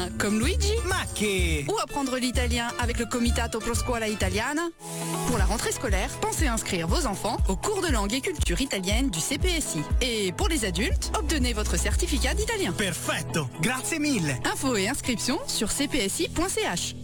italien comme Luigi. Ma che... Ou apprendre l'italien avec le Comitato Pro Scuola Italiana. Pour la rentrée scolaire, pensez à inscrire vos enfants au cours de langue et culture italienne du CPSI. Et pour les adultes, obtenez votre certificat d'italien. Perfetto, grazie mille. Infos et inscriptions sur cpsi.ch.